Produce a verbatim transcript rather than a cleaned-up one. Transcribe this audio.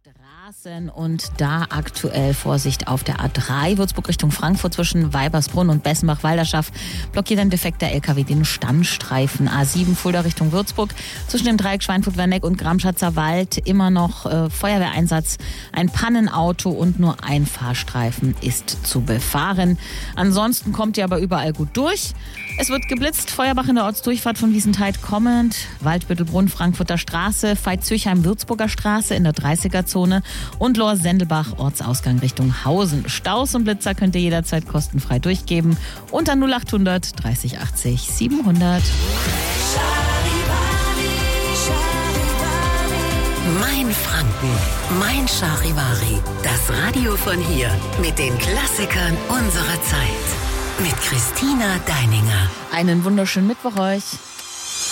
Straßen und da aktuell Vorsicht auf der A drei, Würzburg Richtung Frankfurt zwischen Weibersbrunn und Bessenbach-Walderschaft blockiert ein defekter L K W den Standstreifen. A sieben Fulda Richtung Würzburg zwischen dem Dreieck Schweinfurt-Werneck und Gramschatzer Wald immer noch äh, Feuerwehreinsatz. Ein Pannenauto und nur ein Fahrstreifen ist zu befahren. Ansonsten kommt ihr aber überall gut durch. Es wird geblitzt, Feuerbach in der Ortsdurchfahrt von Wiesenthal kommend, Waldbüttelbrunn, Frankfurter Straße, Veitshöchheim, Würzburger Straße in der dreißiger-Zone und Lohr-Sendelbach, Ortsausgang Richtung Hausen. Staus und Blitzer könnt ihr jederzeit kostenfrei durchgeben unter null achthundert dreißig achtzig siebenhundert. Mein Franken, mein Charivari, das Radio von hier mit den Klassikern unserer Zeit. Mit Christina Deininger. Einen wunderschönen Mittwoch euch.